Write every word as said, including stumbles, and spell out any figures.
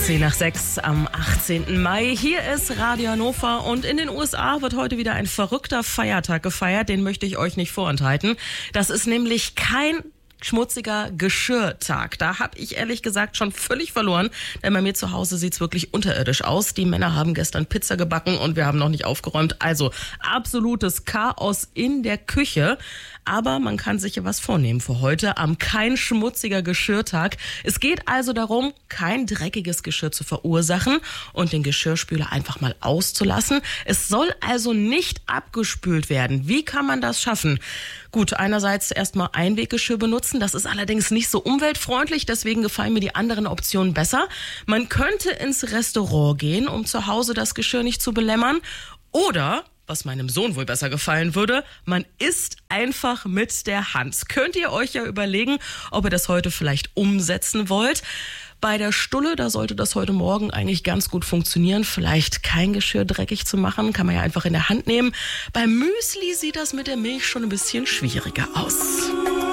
zehn nach sechs am achtzehnten Mai. Hier ist Radio Hannover und in den U S A wird heute wieder ein verrückter Feiertag gefeiert. Den möchte ich euch nicht vorenthalten. Das ist nämlich kein schmutziger Geschirrtag. Da habe ich ehrlich gesagt schon völlig verloren, denn bei mir zu Hause sieht's wirklich unterirdisch aus. Die Männer haben gestern Pizza gebacken und wir haben noch nicht aufgeräumt. Also absolutes Chaos in der Küche. Aber man kann sich ja was vornehmen für heute am kein schmutziger Geschirrtag. Es geht also darum, kein dreckiges Geschirr zu verursachen und den Geschirrspüler einfach mal auszulassen. Es soll also nicht abgespült werden. Wie kann man das schaffen? Gut, einerseits erstmal Einweggeschirr benutzen. Das ist allerdings nicht so umweltfreundlich, deswegen gefallen mir die anderen Optionen besser. Man könnte ins Restaurant gehen, um zu Hause das Geschirr nicht zu belämmern. Oder, was meinem Sohn wohl besser gefallen würde, man isst einfach mit der Hand. Könnt ihr euch ja überlegen, ob ihr das heute vielleicht umsetzen wollt. Bei der Stulle, da sollte das heute Morgen eigentlich ganz gut funktionieren. Vielleicht kein Geschirr dreckig zu machen, kann man ja einfach in der Hand nehmen. Beim Müsli sieht das mit der Milch schon ein bisschen schwieriger aus.